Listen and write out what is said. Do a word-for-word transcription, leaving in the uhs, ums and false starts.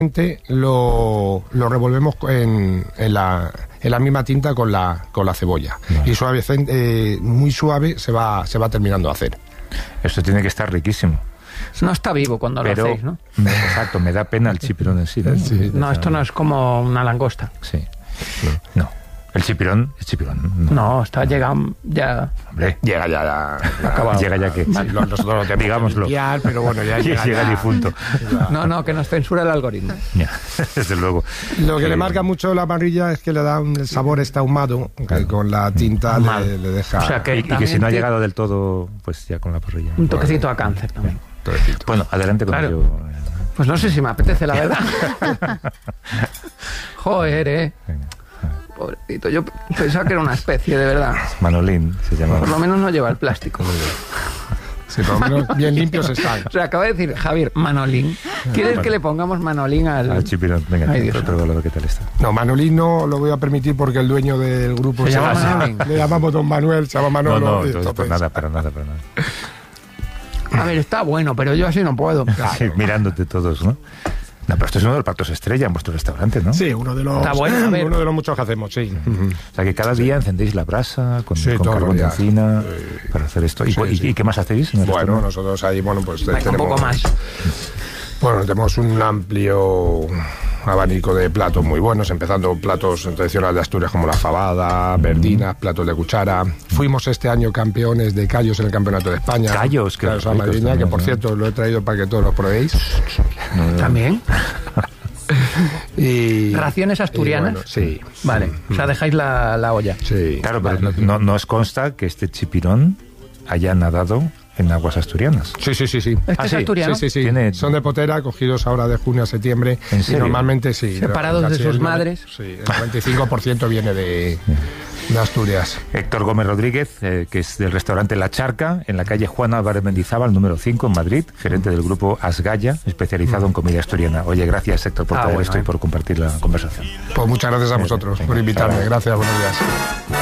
Lo, lo revolvemos en, en, la, en la misma tinta con la, con la cebolla. Vale. Y suave, eh, muy suave se va, se va terminando a hacer. Esto tiene que estar riquísimo. No está vivo cuando Pero, lo hacéis, ¿no? Me, exacto, me da pena el chipirón en sí. ¿no? Sí, no, esto no es como una langosta. Sí. No. El chipirón es chipirón. No, no está llegando ya. Hombre, llega ya. ya, ya acabado. Llega ya que. Sí, lo, nosotros lo tenemos digámoslo. Limpiar, pero bueno, ya llega, llega ya, difunto. Ya. No, no, que nos censura el algoritmo. Ya, desde luego. Lo que eh, le marca mucho la parrilla es que le da un, el sabor este ahumado, que con la tinta le, le deja. O sea, que, y, y que si no ha llegado del todo, pues ya con la parrilla. Un toquecito bueno, a cáncer también. Bueno, adelante con claro. ello. Pues no sé si me apetece, la verdad. Joder, eh. Venga. Pobrecito, yo pensaba que era una especie, de verdad. Manolín se llama. Por lo menos no lleva el plástico. Sí, por lo menos bien limpios están. O sea, acaba de decir Javier, Manolín. ¿Quieres vale. que le pongamos Manolín al, al chipirón? Venga, Ay, otro valor, ¿qué tal está? No, Manolín no lo voy a permitir porque el dueño del grupo se, se llama Manolín. Le llamamos Don Manuel, se llama Manolo. No, no, entonces, pues nada, para nada, para nada. A ver, está bueno, pero yo así no puedo. Claro. Sí, mirándote todos, ¿no? No, pero esto es uno de los platos estrella en vuestro restaurante, ¿no? Sí, uno de los, Está bueno, a ver. uno de los muchos que hacemos, sí. Uh-huh. O sea, que cada día encendéis la brasa con, sí, con carbón de encina eh, para hacer esto. ¿Y, sí, y, sí. ¿Y qué más hacéis? Bueno, nosotros ahí, bueno, pues Venga, tenemos... un poco más. Bueno, tenemos un amplio abanico de platos muy buenos, empezando platos tradicionales de Asturias como la fabada, verdinas, platos de cuchara. Fuimos este año campeones de callos en el Campeonato de España. Callos, que claro, madrileña, que por cierto lo he traído para que todos los probéis. No, no. ¿También? Y, ¿Raciones asturianas? Y bueno, sí. Vale, sí. O sea, dejáis la, la olla. Sí. Claro, pero vale. no, no os consta que este chipirón haya nadado en aguas asturianas. Sí, sí, sí, sí. ¿Este ah, es sí, asturiano? Sí, sí, sí. ¿Tiene... Son de Potera, cogidos ahora de junio a septiembre. ¿En serio? Y normalmente sí. Separados de sus el, madres. Sí, el veinticinco por ciento viene de, de Asturias. Héctor Gómez Rodríguez, eh, que es del restaurante La Charca, en la calle Juan Álvarez Mendizábal, número cinco, en Madrid, gerente del grupo Asgaya, especializado mm. en comida asturiana. Oye, gracias, Héctor, por ah, traer bueno, esto eh. y por compartir la conversación. Pues muchas gracias a vosotros venga, por invitarme. Venga. Gracias, buenos días.